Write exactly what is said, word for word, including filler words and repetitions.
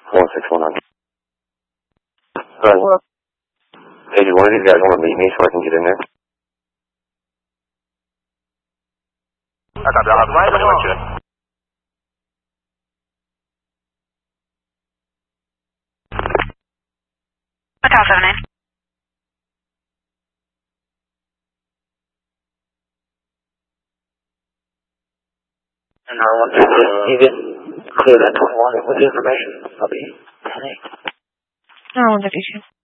one six one nine. Alright. Hey, do one of these guys want to meet me so I can get in there? I got that. Right on. Hotel seven nine. And I want to even clear that twenty-one with information. I'll be ten eight. No, one fifty-two.